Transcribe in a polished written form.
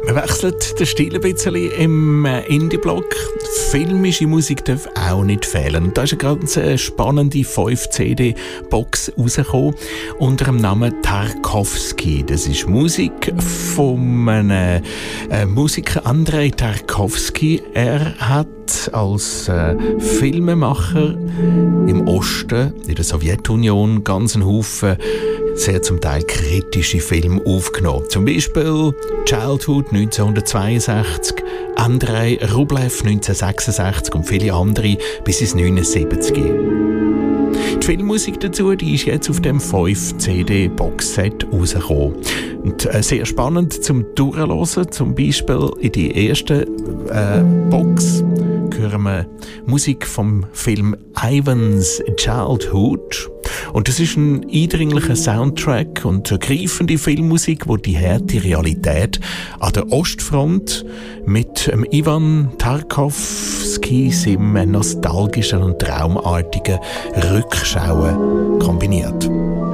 Man wechselt den Stil ein bisschen im Indie-Block. Filmische Musik darf auch nicht fehlen. Und da ist eine ganz spannende 5-CD-Box rausgekommen unter dem Namen Tarkovsky. Das ist Musik von einem Musiker Andrei Tarkovsky. Er hat als Filmemacher im Osten, in der Sowjetunion, ganz einen Haufen sehr zum Teil kritische Filme aufgenommen. Zum Beispiel Childhood 1962, Andrei Rublev 1966 und viele andere bis ins 1979. Die Filmmusik dazu, die ist jetzt auf dem 5-CD-Boxset rausgekommen. Und sehr spannend zum Durchhören, zum Beispiel in die erste Box hören wir Musik vom Film Ivan's Childhood. Und das ist ein eindringlicher Soundtrack und ergreifende Filmmusik, die die harte Realität an der Ostfront mit Ivan Tarkovsky seinem nostalgischen und traumartigen Rückschauen kombiniert.